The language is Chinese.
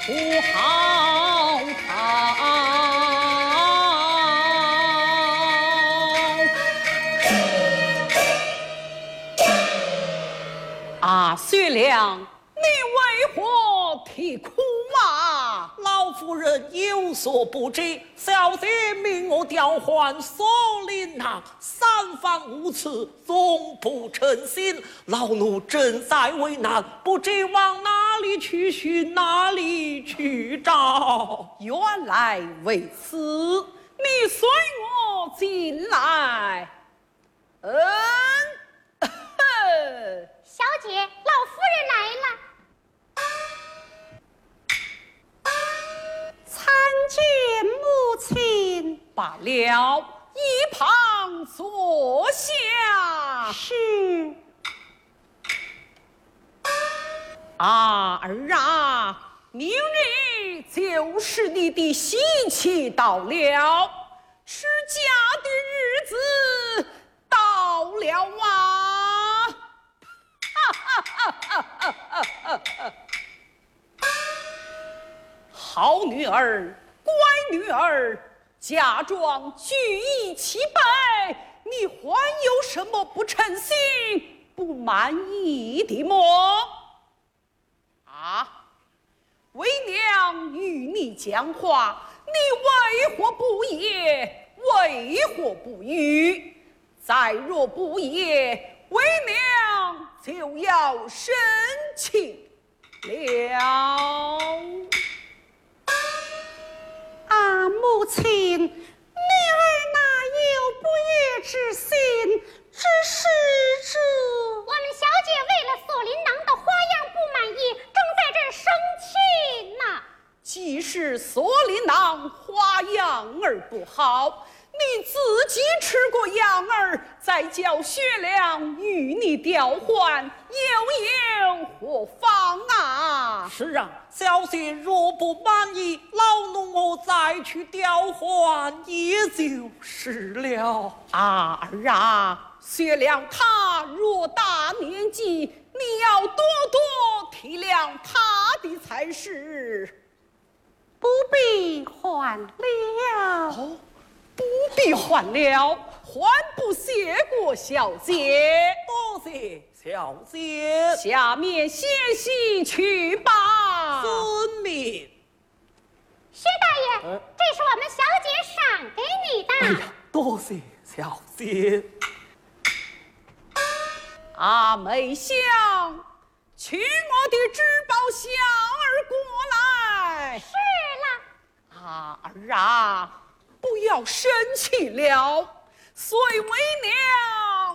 不好讨。啊，薛良，你为何啼哭啊？ 老夫人有所不知，小姐命我调换锁麟囊，三番五次总不成行，老奴正在为难，不知往哪里去寻，哪里去找。 原来为此，你随我进来。 小姐，老夫人来了。 参见母亲。 罢了，一旁坐下。 是。 儿啊，明日就是你的喜期到了，持家的日子到了啊！好女儿，乖女儿，嫁妆举一齐备，你还有什么不称心、不满意的么？为娘与你讲话，你为何不言？为何不语？再若不言，为娘就要生气了。 母亲，女儿哪有不悦之心？只是我们小姐为了锁麟囊的花样不满意，正在这儿生气呢。 既是锁麟囊花样儿不好，你自己吃过样儿，再叫薛良与你调换，又有何妨啊？ 是啊，小姐若不满意，老奴我再去调换也就是了。 儿啊，薛良他若大年纪，你要多多体谅他的才是。 不必还了。 不必还了，还不谢过小姐。 多谢小姐。 下面歇息去吧。 遵命。 薛大爷，这是我们小姐赏给你的。 多谢小姐。 梅香，取我的纸包香儿过来。 是了。 儿啊，不要生气了，随为娘